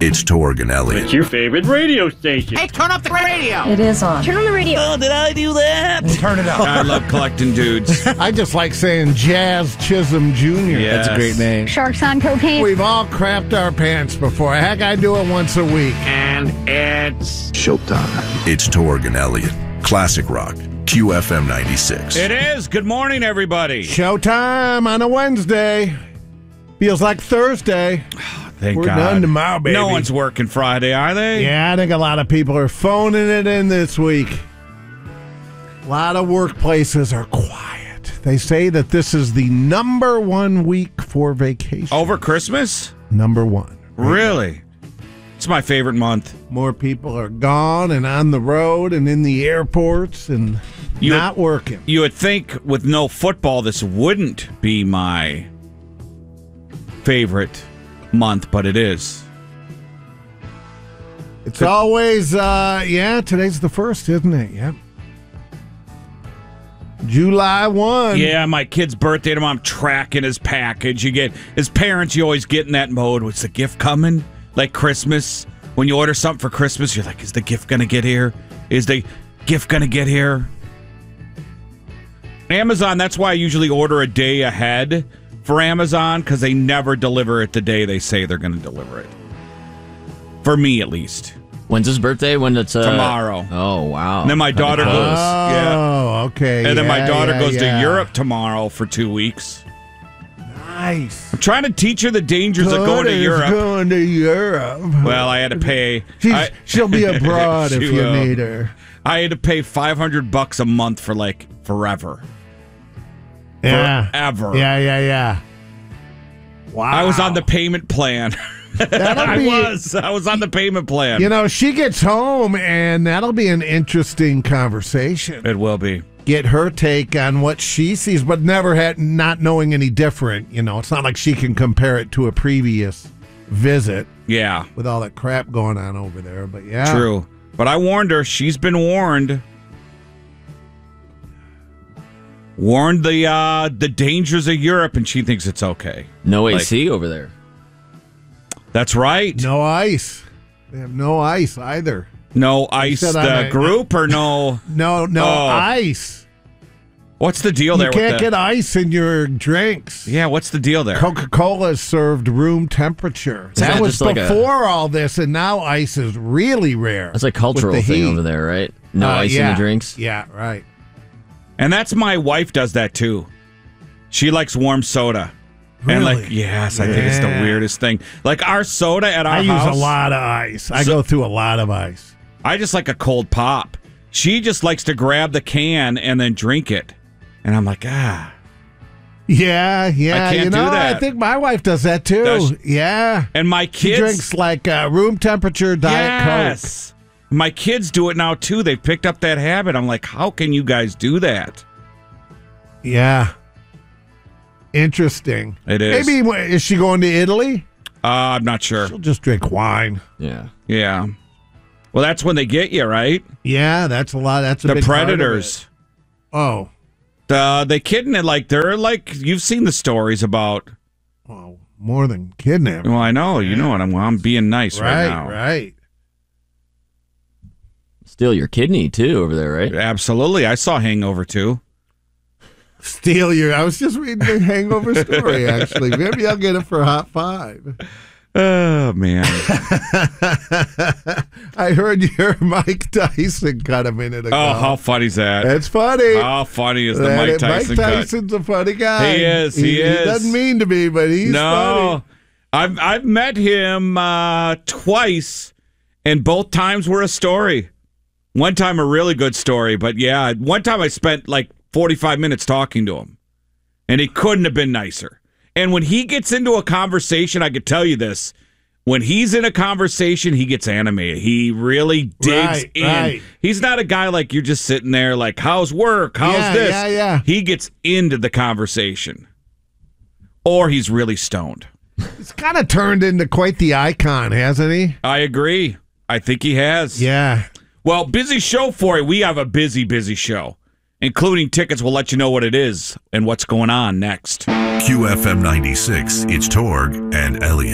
It's Torg and Elliot. It's your favorite radio station. Hey, turn up the radio. It is on. Turn on the radio. Oh, did I do that? Turn it up. I love collecting dudes. I just like saying Jazz Chisholm Jr. Yes. That's a great name. Sharks on cocaine. We've all crapped our pants before. Heck, I do it once a week. And it's Showtime. It's Torg and Elliot. Classic Rock. QFM 96. It is. Good morning, everybody. Showtime on a Wednesday. Feels like Thursday. Thank We're God. done tomorrow, baby. No one's working Friday, are they? Yeah, I think a lot of people are phoning it in this week. A lot of workplaces are quiet. They say that this is the number one week for vacation. Over Christmas? Number one. Really? It's my favorite month. More people are gone and on the road and in the airports and not working. You would think with no football, this wouldn't be my favorite month, but it is. It's always, today's the 1st, isn't it? Yep. July 1. Yeah, my kid's birthday tomorrow. I'm tracking his package. You get, as parents, you always get in that mode. What's the gift coming? Like Christmas. When you order something for Christmas, you're like, is the gift going to get here? Is the gift going to get here? Amazon, that's why I usually order a day ahead for Amazon, because they never deliver it the day they say they're going to deliver it. For me, at least. When's his birthday? When it's tomorrow. Oh, wow. And then my daughter goes. Oh, okay. And then my daughter goes to Europe tomorrow for 2 weeks. Nice. I'm trying to teach her the dangers of going to Europe. Going to Europe. Well, I had to pay. She'll be abroad if you need her. I had to pay $500 a month for like forever. Yeah. Forever. Yeah. Wow. I was on the payment plan. I was on the payment plan. You know, she gets home, and that'll be an interesting conversation. It will be. Get her take on what she sees, but not knowing any different. You know, it's not like she can compare it to a previous visit. Yeah. With all that crap going on over there. But yeah. True. But I warned her. She's been warned. Warned the dangers of Europe, and she thinks it's okay. No AC over there. That's right. No ice. They have no ice either. No ice, the group, or no? No ice. What's the deal there? You can't get ice in your drinks. Yeah, what's the deal there? Coca-Cola is served room temperature. That was before all this, and now ice is really rare. That's a cultural thing over there, right? No ice in the drinks? Yeah, right. And that's my wife does that too. She likes warm soda. Really? And yes, I think it's the weirdest thing. Like our soda at our house. I use a lot of ice. I go through a lot of ice. I just like a cold pop. She just likes to grab the can and then drink it. And I'm like, Yeah. I can't do that. I think my wife does that too. Yeah. And my kids. She drinks like room temperature Diet Coke. My kids do it now too. They've picked up that habit. I'm like, how can you guys do that? Yeah. Interesting. It is. Maybe, is she going to Italy? I'm not sure. She'll just drink wine. Yeah. Well, that's when they get you, right? Yeah, that's a lot. That's a the big predators. Part of it. They kidnap, they're like, you've seen the stories about. Well, more than kidnapping. Well, I know. You know what? I'm being nice right now. Right. Steal your kidney, too, over there, right? Absolutely. I saw Hangover, too. I was just reading the Hangover story, actually. Maybe I'll get it for Hot 5. Oh, man. I heard your Mike Tyson cut a minute ago. Oh, how funny is that? It's funny. How funny is the Mike Tyson Mike Tyson's a funny guy. He is. He is. He doesn't mean to be, but he's funny. I've met him twice, and both times were a story. One time a really good story, but yeah, one time I spent like 45 minutes talking to him, and he couldn't have been nicer. And when he gets into a conversation, I could tell you this, when he's in a conversation, he gets animated. He really digs in. Right. He's not a guy like you're just sitting there like, how's work? How's this? Yeah. He gets into the conversation. Or he's really stoned. He's kind of turned into quite the icon, hasn't he? I agree. I think he has. Yeah. Well, busy show for you. We have a busy show, including tickets. We'll let you know what it is and what's going on next. QFM 96, it's Torg and Elliot.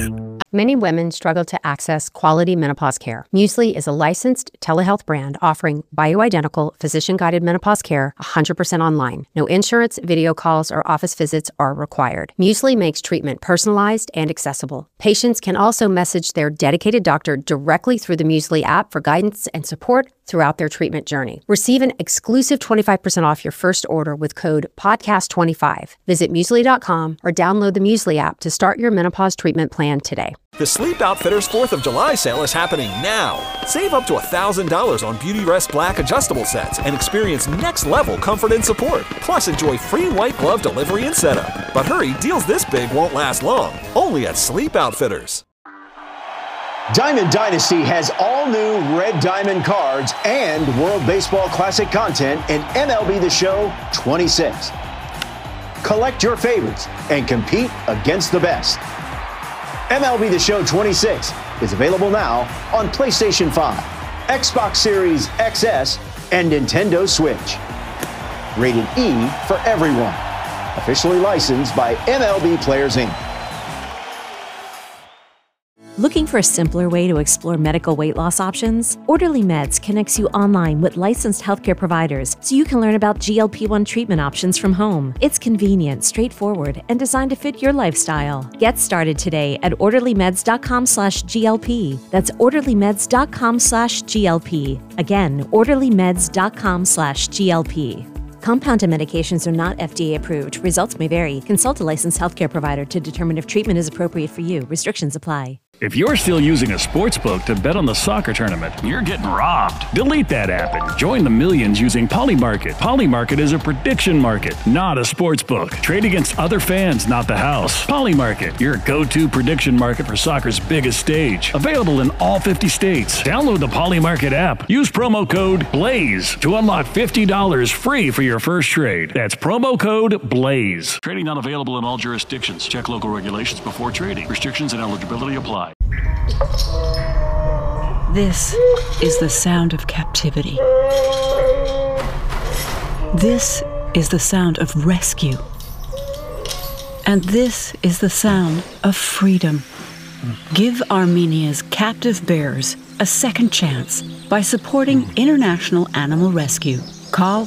Many women struggle to access quality menopause care. Muesli is a licensed telehealth brand offering bioidentical, physician-guided menopause care 100% online. No insurance, video calls, or office visits are required. Muesli makes treatment personalized and accessible. Patients can also message their dedicated doctor directly through the Muesli app for guidance and support throughout their treatment journey. Receive an exclusive 25% off your first order with code PODCAST25. Visit Muesli.com or download the Muesli app to start your menopause treatment plan today. The Sleep Outfitters 4th of July sale is happening now. Save up to $1,000 on Beautyrest Black adjustable sets and experience next-level comfort and support. Plus, enjoy free white glove delivery and setup. But hurry, deals this big won't last long. Only at Sleep Outfitters. Diamond Dynasty has all new Red Diamond cards and World Baseball Classic content in MLB The Show 26. Collect your favorites and compete against the best. MLB The Show 26 is available now on PlayStation 5, Xbox Series XS, and Nintendo Switch. Rated E for everyone. Officially licensed by MLB Players Inc. Looking for a simpler way to explore medical weight loss options? Orderly Meds connects you online with licensed healthcare providers so you can learn about GLP-1 treatment options from home. It's convenient, straightforward, and designed to fit your lifestyle. Get started today at orderlymeds.com/GLP. That's orderlymeds.com/GLP. Again, orderlymeds.com/GLP. Compounded medications are not FDA approved. Results may vary. Consult a licensed healthcare provider to determine if treatment is appropriate for you. Restrictions apply. If you're still using a sportsbook to bet on the soccer tournament, you're getting robbed. Delete that app and join the millions using Polymarket. Polymarket is a prediction market, not a sportsbook. Trade against other fans, not the house. Polymarket, your go-to prediction market for soccer's biggest stage. Available in all 50 states. Download the Polymarket app. Use promo code BLAZE to unlock $50 free for your first trade. That's promo code BLAZE. Trading not available in all jurisdictions. Check local regulations before trading. Restrictions and eligibility apply. This is the sound of captivity. This is the sound of rescue. And this is the sound of freedom. Give Armenia's captive bears a second chance by supporting International Animal Rescue. Call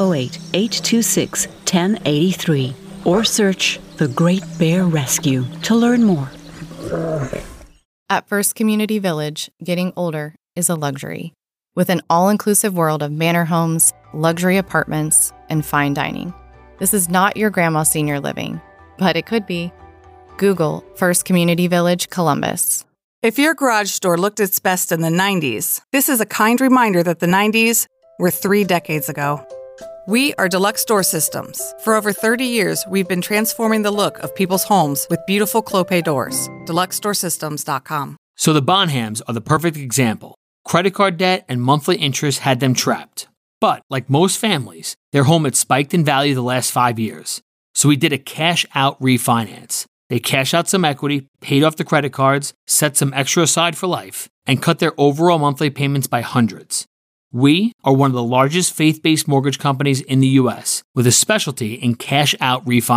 508-826-1083 or search The Great Bear Rescue to learn more. At First Community Village, getting older is a luxury. With an all-inclusive world of manor homes, luxury apartments, and fine dining. This is not your grandma's senior living, but it could be. Google First Community Village, Columbus. If your garage door looked its best in the 90s, this is a kind reminder that the 90s were 3 decades ago. We are Deluxe Door Systems. For over 30 years, we've been transforming the look of people's homes with beautiful Clopay doors. DeluxeDoorSystems.com. So the Bonhams are the perfect example. Credit card debt and monthly interest had them trapped. But, like most families, their home had spiked in value the last 5 years. So we did a cash-out refinance. They cashed out some equity, paid off the credit cards, set some extra aside for life, and cut their overall monthly payments by hundreds. We are one of the largest faith-based mortgage companies in the U.S. with a specialty in cash-out refinance.